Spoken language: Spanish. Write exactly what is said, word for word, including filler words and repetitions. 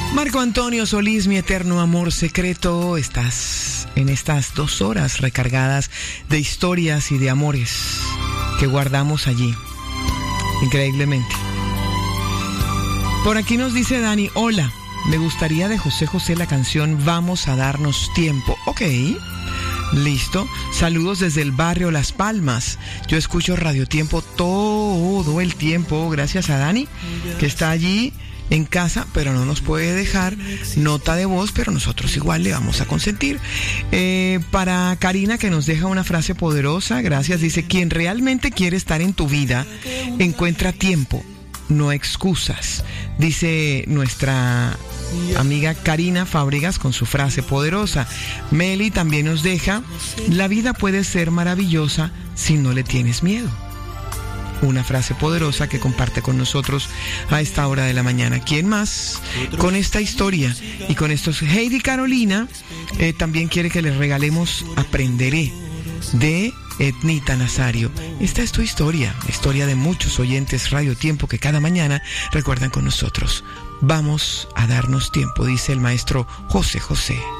Marco Antonio Solís, mi eterno amor secreto, estás en estas dos horas recargadas de historias y de amores que guardamos allí, increíblemente. Por aquí nos dice Dani, hola, me gustaría de José José la canción Vamos a darnos tiempo. Ok, listo. Saludos desde el barrio Las Palmas. Yo escucho Radio Tiempo todo el tiempo, gracias a Dani, que está allí en casa, pero no nos puede dejar nota de voz, pero nosotros igual le vamos a consentir. Eh, para Karina, que nos deja una frase poderosa, gracias, dice, quien realmente quiere estar en tu vida, encuentra tiempo, no excusas, dice nuestra amiga Karina Fábregas con su frase poderosa. Meli también nos deja, la vida puede ser maravillosa si no le tienes miedo. Una frase poderosa que comparte con nosotros a esta hora de la mañana. ¿Quién más? Con esta historia y con estos, Heidi Carolina eh, también quiere que les regalemos Aprenderé de Etnita Nazario. Esta es tu historia, historia de muchos oyentes Radio Tiempo que cada mañana recuerdan con nosotros. Vamos a darnos tiempo, dice el maestro José José.